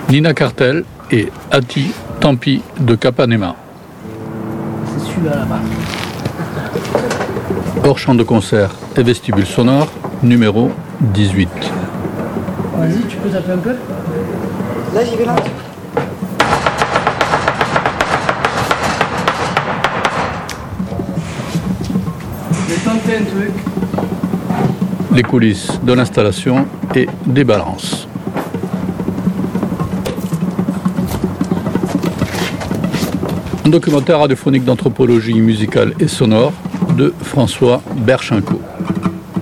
Nina Cartel et Ati Tampi de Capanema. C'est celui-là là-bas. Hors champ de concert et vestibule sonore, numéro 18. Vas-y, tu peux taper un peu? Là, j'y vais là. Je vais tenter un truc. Les coulisses de l'installation et des balances. Un documentaire radiophonique d'anthropologie musicale et sonore de François Berchenko.